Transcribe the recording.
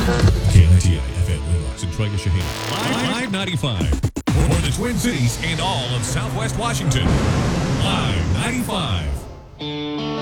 KNTI FM Winlock and Troy Shaheen. Live 95. For the Twin Cities and all of Southwest Washington. Live 95.